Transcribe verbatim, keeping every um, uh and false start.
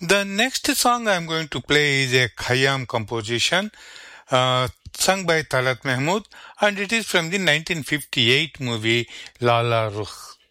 The next song I'm going to play is a Khayyam composition uh, sung by Talat Mahmood, and it is from the nineteen fifty-eight movie Lala Rukh.